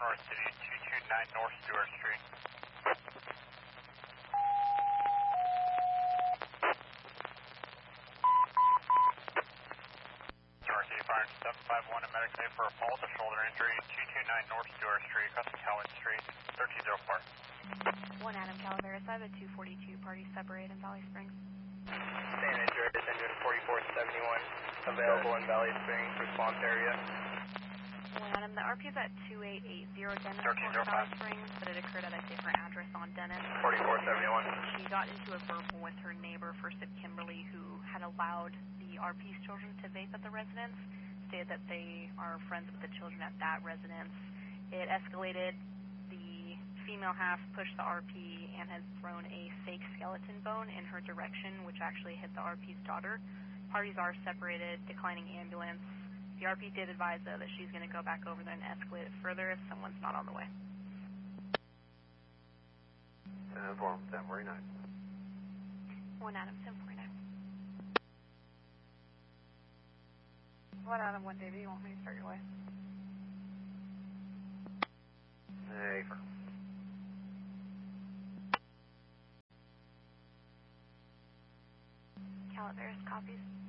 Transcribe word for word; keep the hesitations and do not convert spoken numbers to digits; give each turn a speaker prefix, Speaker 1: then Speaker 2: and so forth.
Speaker 1: North City, two two nine North Stewart Street. North City Fire seven five one, a medic day for a fall to shoulder injury, two two nine North Stewart Street, across Calvin Street, thirteen oh four.
Speaker 2: one Adam Calaveras, I have a two forty-two party separate in Valley Springs.
Speaker 3: San Andreas, engine forty-four seventy-one, available in Valley Springs, response area.
Speaker 2: one Adam, the R P is at two eight eight zero Dennis
Speaker 1: thirteen oh
Speaker 2: Court,
Speaker 1: five.
Speaker 2: Valley Springs, but it occurred at a different address on Dennis.
Speaker 3: forty-four seventy-one.
Speaker 2: She got into a verbal with her neighbor, First of Kimberly, who had allowed the R P's children to vape at the residence, stated that they are friends with the children at that residence. It escalated. The female half pushed the R P and has thrown a fake skeleton bone in her direction, which actually hit the R P's daughter. Parties are separated, declining ambulance. The R P did advise, though, that she's going to go back over there and escalate it further if someone's not on the way.
Speaker 4: ten four, ten forty-nine.
Speaker 2: one Adam, ten forty-nine.
Speaker 5: one Adam, one David, you want me to start your way?
Speaker 4: Hey, firm.
Speaker 2: Calaveras copies.